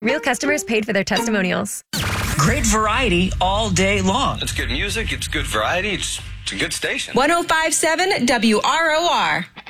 Real customers paid for their testimonials. Great variety all day long. It's good music. It's good variety. It's a good station. 105.7 WROR.